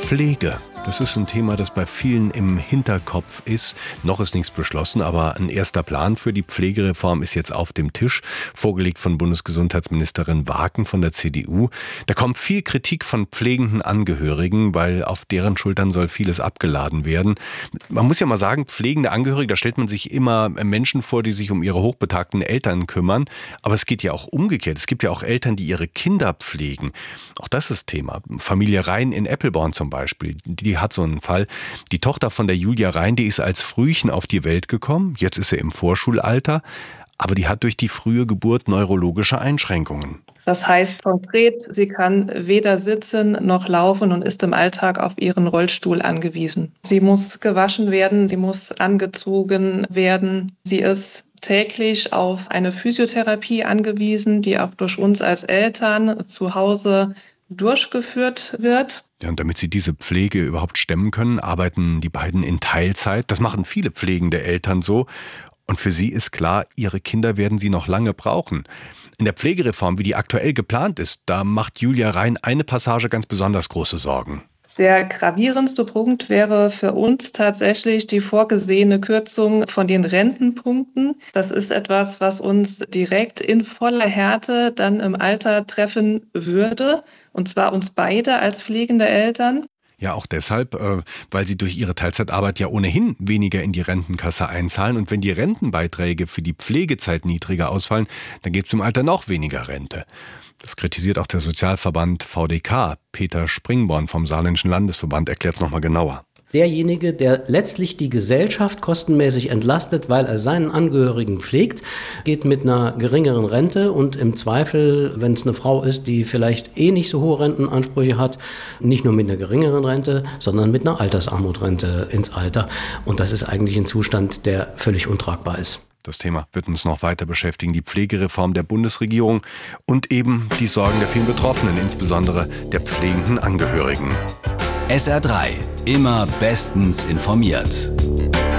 Pflege. Das ist ein Thema, das bei vielen im Hinterkopf ist. Noch ist nichts beschlossen, aber ein erster Plan für die Pflegereform ist jetzt auf dem Tisch, vorgelegt von Bundesgesundheitsministerin Wagen von der CDU. Da kommt viel Kritik von pflegenden Angehörigen, weil auf deren Schultern soll vieles abgeladen werden. Man muss ja mal sagen, pflegende Angehörige, da stellt man sich immer Menschen vor, die sich um ihre hochbetagten Eltern kümmern. Aber es geht ja auch umgekehrt. Es gibt ja auch Eltern, die ihre Kinder pflegen. Auch das ist Thema. Familie Rhein in Eppelborn zum Beispiel, die hat so einen Fall. Die Tochter von der Julia Rhein, die ist als Frühchen auf die Welt gekommen. Jetzt ist sie im Vorschulalter. Aber die hat durch die frühe Geburt neurologische Einschränkungen. Das heißt konkret, sie kann weder sitzen noch laufen und ist im Alltag auf ihren Rollstuhl angewiesen. Sie muss gewaschen werden, sie muss angezogen werden. Sie ist täglich auf eine Physiotherapie angewiesen, die auch durch uns als Eltern zu Hause durchgeführt wird. Ja, und damit sie diese Pflege überhaupt stemmen können, arbeiten die beiden in Teilzeit. Das machen viele pflegende Eltern so. Und für sie ist klar, ihre Kinder werden sie noch lange brauchen. In der Pflegereform, wie die aktuell geplant ist, da macht Julia Rhein eine Passage ganz besonders große Sorgen. Der gravierendste Punkt wäre für uns tatsächlich die vorgesehene Kürzung von den Rentenpunkten. Das ist etwas, was uns direkt in voller Härte dann im Alter treffen würde, und zwar uns beide als pflegende Eltern. Ja, auch deshalb, weil sie durch ihre Teilzeitarbeit ja ohnehin weniger in die Rentenkasse einzahlen. Und wenn die Rentenbeiträge für die Pflegezeit niedriger ausfallen, dann gibt es im Alter noch weniger Rente. Das kritisiert auch der Sozialverband VDK. Peter Springborn vom Saarländischen Landesverband erklärt es nochmal genauer. Derjenige, der letztlich die Gesellschaft kostenmäßig entlastet, weil er seinen Angehörigen pflegt, geht mit einer geringeren Rente und im Zweifel, wenn es eine Frau ist, die vielleicht nicht so hohe Rentenansprüche hat, nicht nur mit einer geringeren Rente, sondern mit einer Altersarmutrente ins Alter. Und das ist eigentlich ein Zustand, der völlig untragbar ist. Das Thema wird uns noch weiter beschäftigen, die Pflegereform der Bundesregierung und eben die Sorgen der vielen Betroffenen, insbesondere der pflegenden Angehörigen. SR3, immer bestens informiert.